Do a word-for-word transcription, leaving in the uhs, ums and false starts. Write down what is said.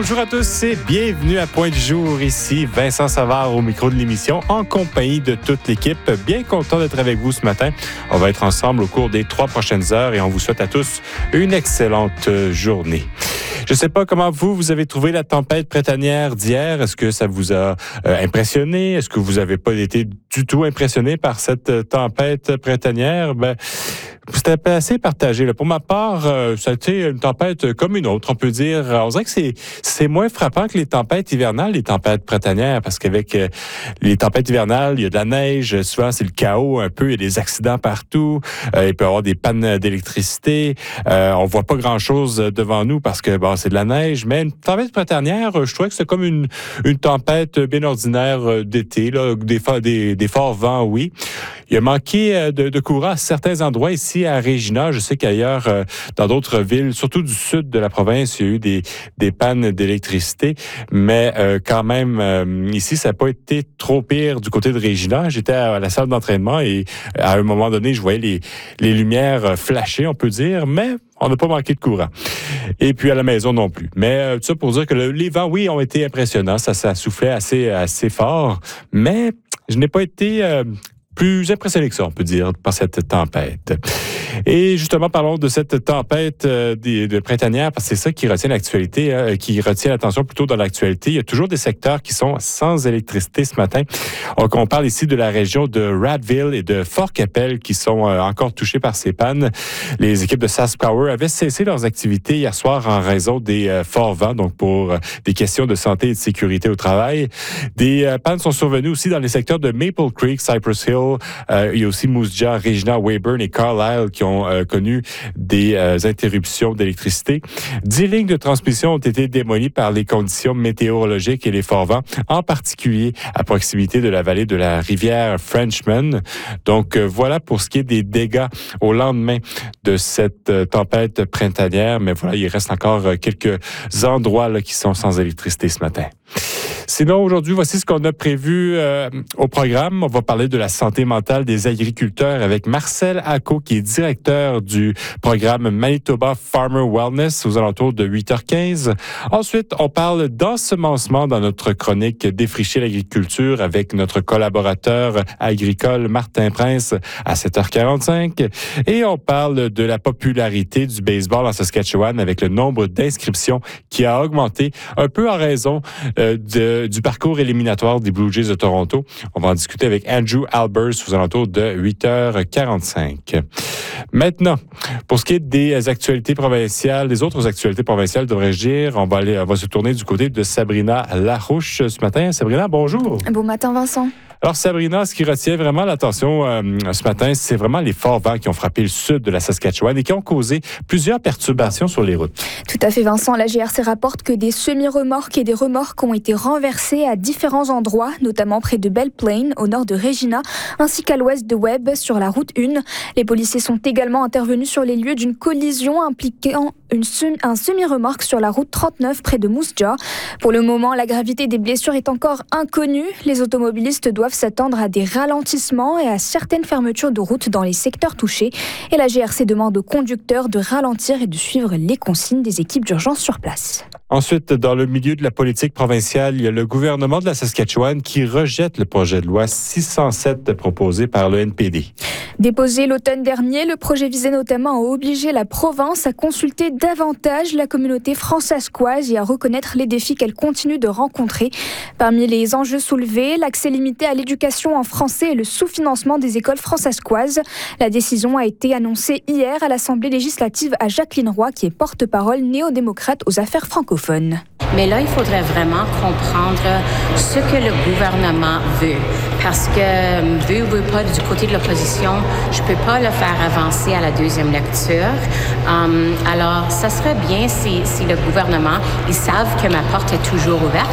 Bonjour à tous et bienvenue à Point du jour. Ici Vincent Savard au micro de l'émission en compagnie de toute l'équipe. Bien content d'être avec vous ce matin. On va être ensemble au cours des trois prochaines heures et on vous souhaite à tous une excellente journée. Je ne sais pas comment vous, vous avez trouvé la tempête printanière d'hier. Est-ce que ça vous a euh, impressionné? Est-ce que vous n'avez pas été du tout impressionné par cette tempête printanière? Ben, c'était assez partagé. Là. Pour ma part, euh, ça a été une tempête comme une autre, on peut dire. On dirait que c'est, c'est moins frappant que les tempêtes hivernales, les tempêtes printanières, parce qu'avec euh, les tempêtes hivernales, il y a de la neige, souvent c'est le chaos un peu, il y a des accidents partout, euh, il peut y avoir des pannes d'électricité, euh, on voit pas grand-chose devant nous parce que bon, c'est de la neige, mais une tempête printanière, je trouvais que c'est comme une, une tempête bien ordinaire d'été, là, des, des, des forts vents, oui. Il a manqué de, de courant à certains endroits ici à Regina. Je sais qu'ailleurs, euh, dans d'autres villes, surtout du sud de la province, il y a eu des, des pannes d'électricité. Mais euh, quand même, euh, ici, ça n'a pas été trop pire du côté de Regina. J'étais à la salle d'entraînement et à un moment donné, je voyais les, les lumières flasher, on peut dire, mais on n'a pas manqué de courant. Et puis à la maison non plus. Mais euh, tout ça pour dire que le, les vents, oui, ont été impressionnants. Ça, ça soufflait assez, assez fort. Mais je n'ai pas été... Euh, plus impressionné que ça, on peut dire, par cette tempête. Et justement, parlons de cette tempête euh, de, de printanière, parce que c'est ça qui retient l'actualité, hein, qui retient l'attention plutôt dans l'actualité. Il y a toujours des secteurs qui sont sans électricité ce matin. Donc, on parle ici de la région de Radville et de Fort-Capel qui sont euh, encore touchés par ces pannes. Les équipes de SaskPower avaient cessé leurs activités hier soir en raison des euh, forts vents, donc pour euh, des questions de santé et de sécurité au travail. Des euh, pannes sont survenues aussi dans les secteurs de Maple Creek, Cypress Hill. Euh, il y a aussi Moose Jaw, Regina, Weyburn et Carlisle qui ont euh, connu des euh, interruptions d'électricité. Dix lignes de transmission ont été démolies par les conditions météorologiques et les forts vents, en particulier à proximité de la vallée de la rivière Frenchman. Donc euh, voilà pour ce qui est des dégâts au lendemain de cette euh, tempête printanière. Mais voilà, il reste encore euh, quelques endroits là, qui sont sans électricité ce matin. Sinon, aujourd'hui, voici ce qu'on a prévu euh, au programme. On va parler de la santé mentale des agriculteurs avec Marcel Acco, qui est directeur du programme Manitoba Farmer Wellness aux alentours de huit heures quinze. Ensuite, on parle d'ensemencement dans notre chronique Défricher l'agriculture avec notre collaborateur agricole Martin Prince à sept heures quarante-cinq. Et on parle de la popularité du baseball en Saskatchewan avec le nombre d'inscriptions qui a augmenté un peu en raison euh, de du parcours éliminatoire des Blue Jays de Toronto. On va en discuter avec Andrew Albers aux alentours de huit heures quarante-cinq. Maintenant, pour ce qui est des actualités provinciales, les autres actualités provinciales, devrais-je dire, on va aller, on va se tourner du côté de Sabrina Larouche ce matin. Sabrina, bonjour. Bon matin, Vincent. Alors, Sabrina, ce qui retient vraiment l'attention euh, ce matin, c'est vraiment les forts vents qui ont frappé le sud de la Saskatchewan et qui ont causé plusieurs perturbations sur les routes. Tout à fait, Vincent. La G R C rapporte que des semi-remorques et des remorques ont été renversées à différents endroits, notamment près de Belle Plaine, au nord de Regina, ainsi qu'à l'ouest de Webb, sur la route un. Les policiers sont également intervenus sur les lieux d'une collision impliquant une sem- un semi-remorque sur la route trente-neuf, près de Moose Jaw. Pour le moment, la gravité des blessures est encore inconnue. Les automobilistes doivent s'attendre à des ralentissements et à certaines fermetures de routes dans les secteurs touchés. Et la G R C demande aux conducteurs de ralentir et de suivre les consignes des équipes d'urgence sur place. Ensuite, dans le milieu de la politique provinciale, il y a le gouvernement de la Saskatchewan qui rejette le projet de loi six cent sept proposé par le N P D. Déposé l'automne dernier, le projet visait notamment à obliger la province à consulter davantage la communauté fransaskoise et à reconnaître les défis qu'elle continue de rencontrer. Parmi les enjeux soulevés, l'accès limité à l'éducation en français et le sous-financement des écoles fransaskoises. La décision a été annoncée hier à l'Assemblée législative à Jacqueline Roy, qui est porte-parole néo-démocrate aux affaires francophones. Mais là, il faudrait vraiment comprendre ce que le gouvernement veut. Parce que, veut ou veut pas, du côté de l'opposition, je peux pas le faire avancer à la deuxième lecture. Um, alors, ça serait bien si, si le gouvernement, ils savent que ma porte est toujours ouverte,